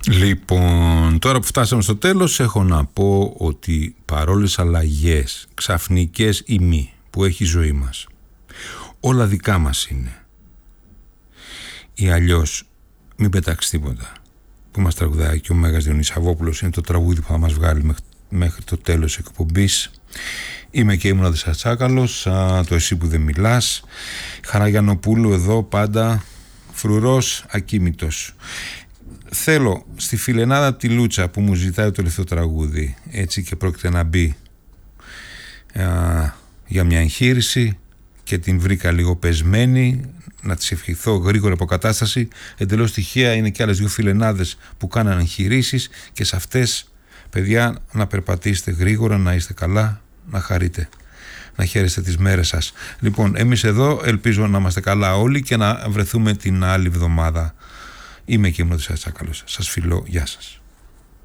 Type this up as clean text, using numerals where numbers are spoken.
Λοιπόν, τώρα που φτάσαμε στο τέλος, έχω να πω ότι παρόλες αλλαγές, ξαφνικές ή μη, που έχει η ζωή μας, όλα δικά μας είναι. Ή αλλιώς, μην πετάξει τίποτα, που μας τραγουδάει και ο Μέγας Διονύσης Αβόπουλος, είναι το τραγούδι που θα μας βγάλει μέχρι το τέλος εκπομπής. Είμαι και ήμουν ο Τσάκαλος, το εσύ που δεν μιλάς. Χαραγιαννοπούλου εδώ πάντα, φρουρός, ακίμητος. Θέλω στη φιλενάδα τη Λούτσα που μου ζητάει το τελευταίο τραγούδι, έτσι και πρόκειται να μπει για μια εγχείρηση και την βρήκα λίγο πεσμένη, να της ευχηθώ γρήγορη αποκατάσταση. Εντελώς τυχαία είναι και άλλες δύο φιλενάδες που κάνανε εγχειρήσεις και σε αυτές, παιδιά, να περπατήσετε γρήγορα, να είστε καλά, να χαρείτε, να χαίρεστε τις μέρες σας. Λοιπόν, εμείς εδώ ελπίζω να είμαστε καλά όλοι και να βρεθούμε την άλλη εβδομάδα. Είμαι και ήμουν ο Τσάκαλος. Σας φιλώ, γεια σας.